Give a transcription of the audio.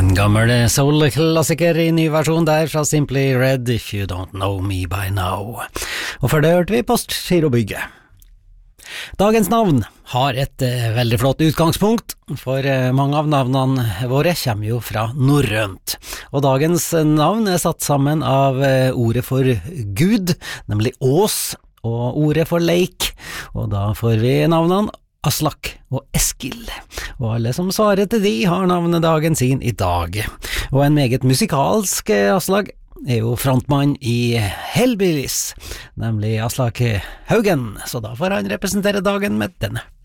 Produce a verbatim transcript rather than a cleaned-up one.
En gammel soul-klassiker i ny versjon der fra Simply Red, If You Don't Know Me By Now. Og før det hørte vi Postgirobygget. Dagens navn har et eh, veldig flott utgangspunkt, for eh, mange av navnene våre kommer jo fra norrønt. Og dagens navn er satt sammen av eh, ordet for Gud, nemlig Ås, og ordet for leik, og da får vi navnene Aslak og Eskil, og alle som svarer til de har navnedagen sin i dag. Og en meget musikalsk Aslak er jo frontmann i Hellbillies, nemlig Aslak Haugen, så da får han representere dagen med denne.